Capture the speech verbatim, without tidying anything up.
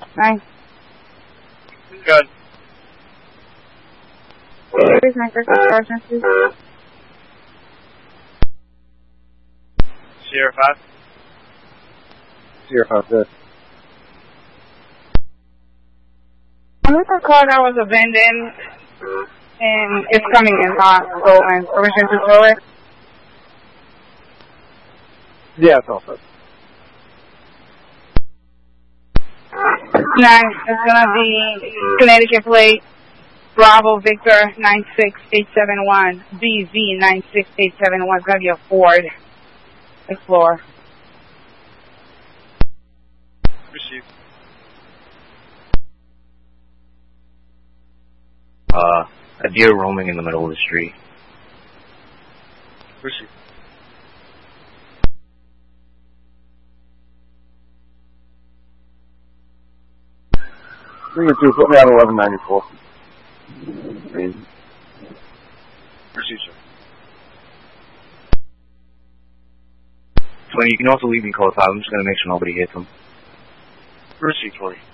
Nine. Good. Here's my first person, please. Sierra five. Sierra five, good. I'm with a car that was abandoned, and it's coming in hot, so I'm permission to throw it. Yeah, it's all set. Nine, it's gonna be Connecticut plate, Bravo Victor nine six eight seven one, B V nine six eight seven one. It's gonna be a Ford Explorer. Received. Uh, a deer roaming in the middle of the street. Received. Bring it through, put me on eleven ninety-four. Received, sir. twenty, you can also leave me code five. I'm just going to make sure nobody hits him. Received, Tori.